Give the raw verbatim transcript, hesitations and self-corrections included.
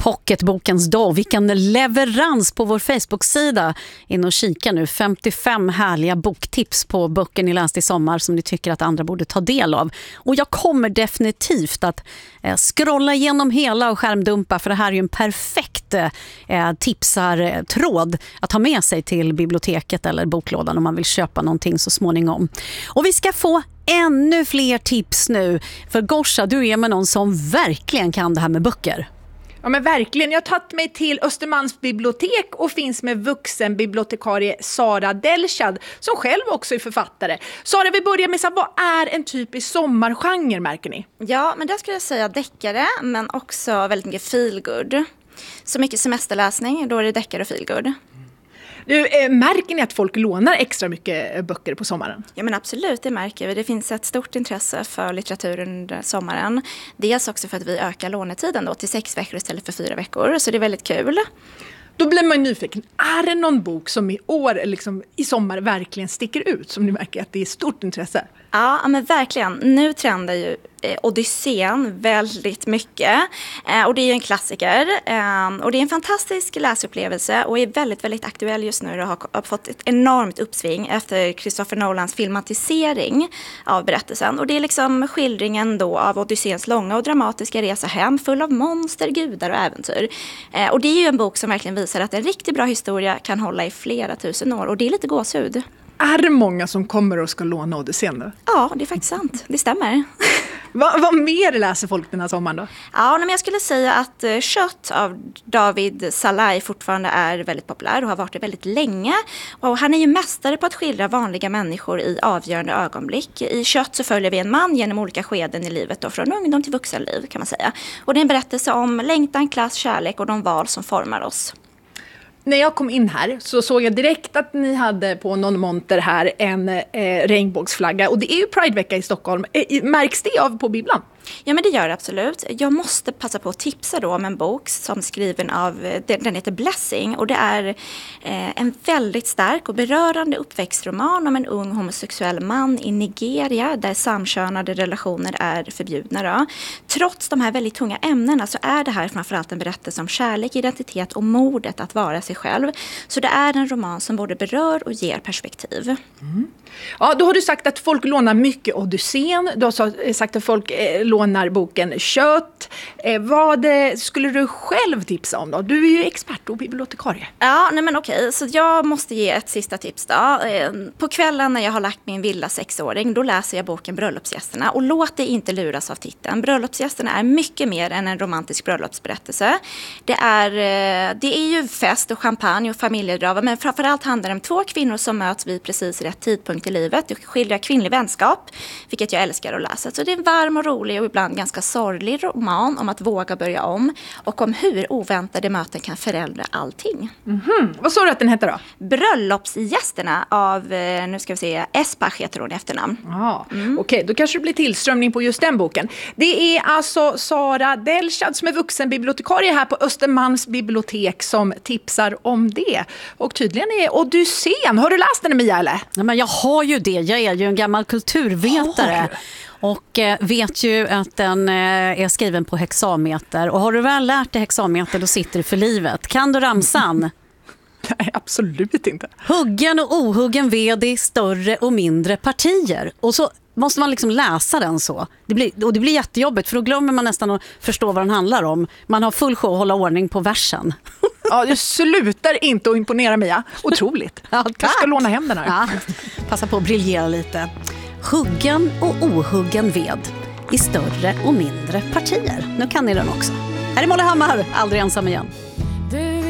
Pocketbokens dag. Vilken leverans på vår Facebook-sida. In och kika nu. femtiofem härliga boktips på böcker ni läst i sommar som ni tycker att andra borde ta del av. Och jag kommer definitivt att eh, scrolla igenom hela och skärmdumpa, för det här är ju en perfekt eh, tipsartråd att ha med sig till biblioteket eller boklådan om man vill köpa någonting så småningom. Och vi ska få ännu fler tips nu. För Gorsa, du är med någon som verkligen kan det här med böcker. Ja, men verkligen. Jag har tagit mig till Östermalms bibliotek och finns med vuxenbibliotekarie Sara Delshad som själv också är författare. Sara, vi börjar med så här, vad är en typisk sommargenre, märker ni? Ja, men där skulle jag säga deckare, men också väldigt mycket feelgood. Så mycket semesterläsning, då är det deckare och feelgood. Du, äh, märker ni att folk lånar extra mycket böcker på sommaren? Ja, men absolut, det märker vi. Det finns ett stort intresse för litteratur under sommaren. Dels också för att vi ökar lånetiden då till sex veckor istället för fyra veckor. Så det är väldigt kul. Då blir man nyfiken. Är det någon bok som i år, liksom, i sommar verkligen sticker ut? Som ni märker att det är stort intresse? Ja, men verkligen. Nu trendar ju eh, Odysseen väldigt mycket. Eh, och det är ju en klassiker. Eh, och det är en fantastisk läsupplevelse och är väldigt, väldigt aktuell just nu. Det har, har fått ett enormt uppsving efter Christopher Nolans filmatisering av berättelsen. Och det är liksom skildringen då av Odysseens långa och dramatiska resa hem, full av monster, gudar och äventyr. Eh, och det är ju en bok som verkligen visar att en riktigt bra historia kan hålla i flera tusen år. Och det är lite gåshud. Är det många som kommer och ska låna Odysseen nu? Ja, det är faktiskt sant. Det stämmer. Vad, vad mer läser folk den här sommaren då? Ja, men jag skulle säga att uh, Kött av David Salai fortfarande är väldigt populär och har varit det väldigt länge. Och han är ju mästare på att skildra vanliga människor i avgörande ögonblick. I Kött så följer vi en man genom olika skeden i livet, då, från ungdom till vuxenliv kan man säga. Och det är en berättelse om längtan, klass, kärlek och de val som formar oss. När jag kom in här så såg jag direkt att ni hade på någon monter här en eh, regnbågsflagga. Och det är ju Pridevecka i Stockholm. Eh, märks det av på bibblan? Ja, men det gör det absolut. Jag måste passa på att tipsa då om en bok som skriven av, den heter Blessing. Och det är eh, en väldigt stark och berörande uppväxtroman om en ung homosexuell man i Nigeria där samkönade relationer är förbjudna. Då. Trots de här väldigt tunga ämnena så är det här framförallt en berättelse om kärlek, identitet och modet att vara sig själv. Så det är en roman som både berör och ger perspektiv. Mm. Ja, då har du sagt att folk lånar mycket Odysseen. Du har sagt att folk eh, lånar boken Kött. Eh, vad eh, skulle du själv tipsa om då? Du är ju expert och bibliotekarie. Ja, nej men okej. Så jag måste ge ett sista tips då. Eh, på kvällen när jag har lagt min villa sexåring, då läser jag boken Bröllopsgästerna. Och låt dig inte luras av titeln. Bröllopsgästerna är mycket mer än en romantisk bröllopsberättelse. Det är, eh, det är ju fest och champagne och familjedrava. Men framförallt handlar det om två kvinnor som möts vid precis rätt tidpunkt i livet. Det skildrar kvinnlig vänskap, vilket jag älskar att läsa. Så det är en varm och rolig och ibland ganska sorglig roman om att våga börja om och om hur oväntade möten kan förändra allting. Mm-hmm. Vad sa du att den heter då? Bröllopsgästerna av, nu ska vi se, Espach heter hon i efternamn. Ja, mm. Okej, då kanske det blir tillströmning på just den boken. Det är alltså Sara Delshad som är vuxenbibliotekarie här på Östermalms bibliotek som tipsar om det. Och tydligen är Odysseen. Har du läst den, Mia, eller? Nej, men jag har ju det. Jag är ju en gammal kulturvetare. Och vet ju att den är skriven på hexameter. Och har du väl lärt dig hexameter, då sitter du för livet. Kan du ramsan? Nej, absolut inte. Huggen och ohuggen ved i större och mindre partier. Och så måste man liksom läsa den så. Det blir, och det blir jättejobbigt, för då glömmer man nästan att förstå vad den handlar om. Man har full show att hålla ordning på versen. Ja, du slutar inte att imponera, Mia. Otroligt. Ja, jag ska låna hem den här. Ja, passa på att briljera lite. Huggen och ohuggen ved i större och mindre partier. Nu kan ni den också. Här är Molly Hammar, aldrig ensam igen.